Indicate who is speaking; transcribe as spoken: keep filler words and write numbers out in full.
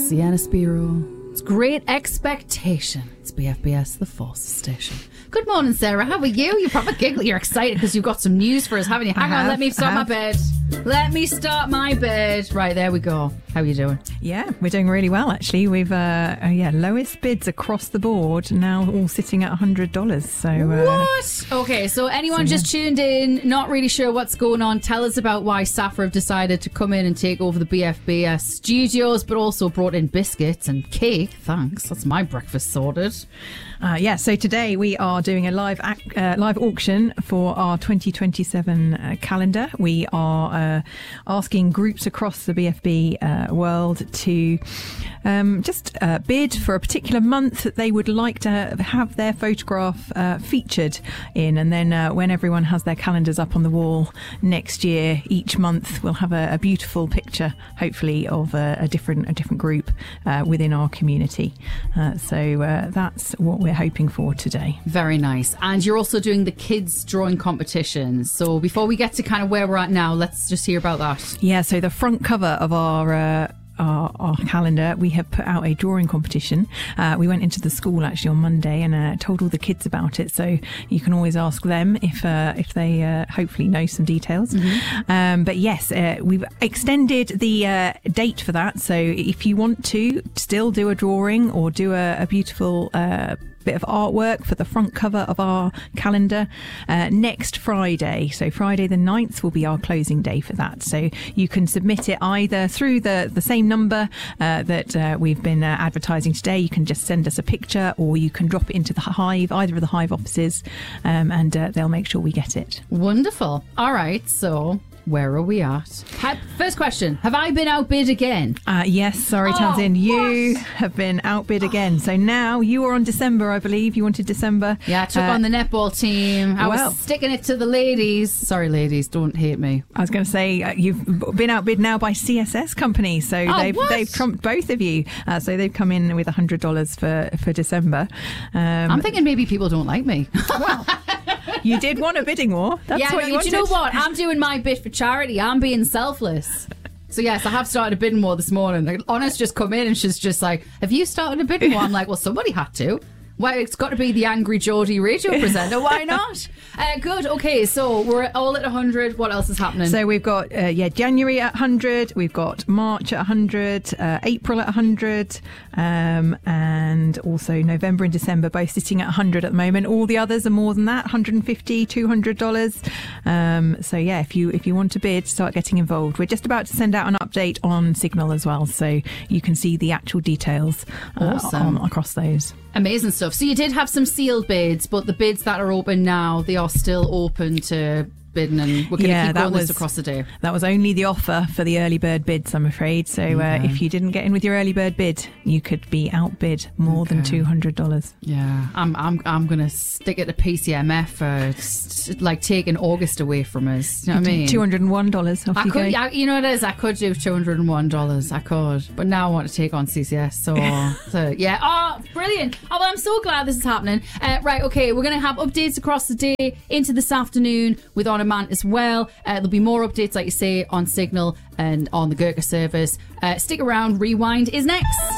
Speaker 1: Sienna Spiro. It's Great Expectation. It's B F B S, the Force Station. Good morning, Sarah. How are you? You probably giggle. You're excited because you've got some news for us, haven't you? Hang
Speaker 2: I
Speaker 1: on,
Speaker 2: have,
Speaker 1: let me start
Speaker 2: I
Speaker 1: my
Speaker 2: have.
Speaker 1: bed. Let me start my bed. Right, there we go. How are you doing?
Speaker 2: Yeah, we're doing really well, actually. We've, uh, uh, yeah, lowest bids across the board, now all sitting at one hundred dollars. So, uh,
Speaker 1: What? Okay, so anyone
Speaker 2: so,
Speaker 1: just tuned in, not really sure what's going on, tell us about why Safra have decided to come in and take over the B F B S studios, but also brought in biscuits and cake. Thanks, that's my breakfast sorted.
Speaker 2: Uh, yeah, so today we are doing a live ac- uh, live auction for our twenty twenty-seven uh, calendar. We are uh, asking groups across the B F B uh, world to um, just uh, bid for a particular month that they would like to have their photograph uh, featured in. And then uh, when everyone has their calendars up on the wall next year, each month we'll have a, a beautiful picture, hopefully, of a, a different a different group uh, within our community. Uh, so uh, that's what we're hoping for today.
Speaker 1: Very nice. And you're also doing the kids drawing competitions. So before we get to kind of where we're at now, let's just hear about that.
Speaker 2: Yeah, so the front cover of our uh, Our, our calendar, we have put out a drawing competition. Uh, we went into the school actually on Monday and uh, told all the kids about it. So you can always ask them if uh, if they uh, hopefully know some details. Mm-hmm. Um, but yes, uh, we've extended the uh, date for that. So if you want to still do a drawing or do a, a beautiful uh, bit of artwork for the front cover of our calendar, uh, next Friday, so Friday the ninth, will be our closing day for that. So you can submit it either through the, the same number uh, that uh, we've been uh, advertising today. You can just send us a picture, or you can drop it into the Hive, either of the Hive offices, um, and uh, they'll make sure we get it.
Speaker 1: Wonderful. All right, so where are we at? Ha- First question, have I been outbid again?
Speaker 2: Uh, yes, sorry,
Speaker 1: Oh,
Speaker 2: Tamsin, you
Speaker 1: what?
Speaker 2: have been outbid again. So now you are on December, I believe. You wanted December.
Speaker 1: Yeah, I took
Speaker 2: Uh,
Speaker 1: on the netball team. I
Speaker 2: well.
Speaker 1: was sticking it to the ladies. Sorry, ladies, don't hate me.
Speaker 2: I was going to say uh, you've been outbid now by C S S Company, so
Speaker 1: Oh,
Speaker 2: they've
Speaker 1: what?
Speaker 2: they've trumped both of you. Uh, so they've come in with a hundred dollars for for December. Um,
Speaker 1: I'm thinking maybe people don't like me.
Speaker 2: you did want a bidding war. That's
Speaker 1: yeah,
Speaker 2: what
Speaker 1: no,
Speaker 2: you
Speaker 1: do
Speaker 2: wanted.
Speaker 1: you know what? I'm doing my bit for charity. I'm being selfless. So yes, I have started a bidding war this morning. Like, Honest just come in and she's just like, "Have you started a bidding war?" I'm like, "Well, somebody had to. Why, it's got to be the Angry Geordie radio presenter. Why not?" Uh, good. Okay, so we're all at one hundred. What else is happening?
Speaker 2: So we've got uh, yeah January at one hundred, we've got March at one hundred, uh, April at one hundred, um, and also November and December both sitting at one hundred at the moment. All the others are more than that, one hundred fifty dollars, two hundred dollars. Um, so yeah, if you if you want to bid, start getting involved. We're just about to send out an update on Signal as well, so you can see the actual details uh,
Speaker 1: Awesome.
Speaker 2: on, across those.
Speaker 1: Amazing stuff. So you did have some sealed bids, but the bids that are open now, they are still open to bidding, and we're going to
Speaker 2: Yeah,
Speaker 1: keep
Speaker 2: that
Speaker 1: going this
Speaker 2: was-
Speaker 1: across the day.
Speaker 2: That was only the offer for the early bird bids, I'm afraid. So uh, if you didn't get in with your early bird bid, you could be outbid more than
Speaker 1: Okay.
Speaker 2: two hundred dollars.
Speaker 1: Yeah, I'm I'm I'm gonna stick it to P C M F for st- like taking August away from us. You know what I mean?
Speaker 2: two hundred one dollars off
Speaker 1: I
Speaker 2: you
Speaker 1: could,
Speaker 2: go.
Speaker 1: I, you know what it is. I could do two hundred and one dollars. I could, but now I want to take on C C S. So, so yeah. Oh, brilliant! Oh, well, I'm so glad this is happening. Uh, right, okay, we're gonna have updates across the day into this afternoon with On Demand as well. Uh, there'll be more updates, like you say, on Signal and on the Gurkha service. Uh, stick around. Rewind is next.